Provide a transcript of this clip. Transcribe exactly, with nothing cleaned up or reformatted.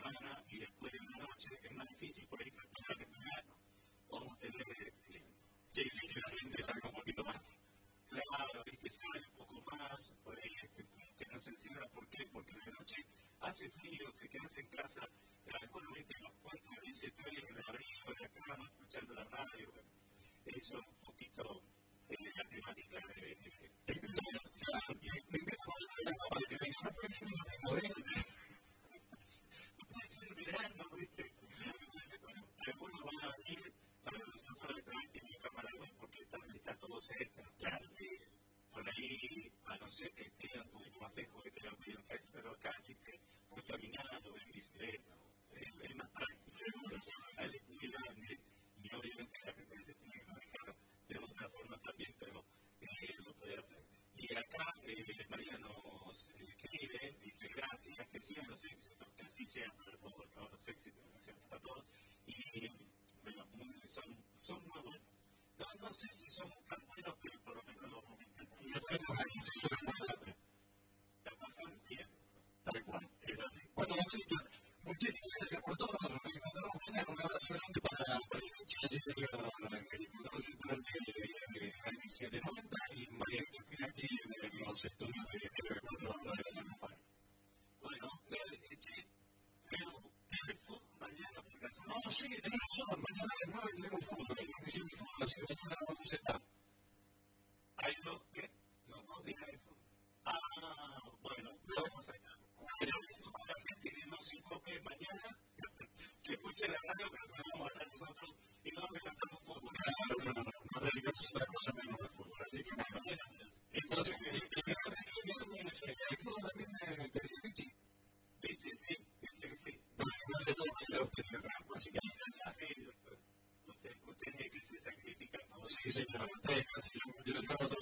semana y después de una noche es más difícil por ahí calcular en verano. Vamos a tener, eh, sí, sí, que la gente salga un poquito más. Claro, que sale un poco más, por ahí este, como que no se encierra. ¿Por qué? Porque en la noche hace frío, te quedas en casa, bueno, viste los cuatro, diez, estoy en el abrigo, en la cama, escuchando la radio. Bueno, eso es un poquito eh, la temática de... de, de puede ser verano, ¿viste? Algunos van a venir para nosotros de repente en mi cámara web porque está, está todo cerca. Claro, eh, por ahí, a no ser que esté un poquito más lejos de que la vida en pero acá, ¿viste? Voy caminando, en bicicleta, es, es más práctico. Seguro, sí, sale muy grande y obviamente la gente se tiene que manejar de otra forma también, pero eh, lo puede hacer. Y acá eh, María nos eh, escribe, dice gracias, que sigan los éxitos, que así sean para todos, ¿no? Los éxitos que sean para todos. Y bueno, muy, son, son muy buenos. No, no sé si somos tan buenos, pero por lo menos los momentos. La pasan bien. Tal cual, es así. Bueno, muchísimas gracias por todo. Nos encontramos mañana con una oración para el Chile, el veintisiete noventa y María Cristina aquí en los estudios de T V cuatro de la Mujer. Bueno, che, pero ¿tienes fútbol mañana por caso? No, sí, tenemos razón. Mañana a las nueve tenemos fútbol. Hay comisión de fútbol, así que mañana vamos a estar. ¿Hay dos? ¿Qué? ¿Los dos días de fútbol? Ah, bueno, vamos a estar. Pero eso para la gente que no se enfoque mañana, que escuche la radio, pero que vamos a estar nosotros y no que cantamos fútbol. No, no, no, no, no dedicamos a otra cosa menos al fútbol. Así que bueno, entonces, el fútbol también te dice Vichy. Vichy, sí, dice que sí. No de todo manera usted tiene trampa, así que usted, usted es el que se sacrifica. Sí, señor, usted es casi yo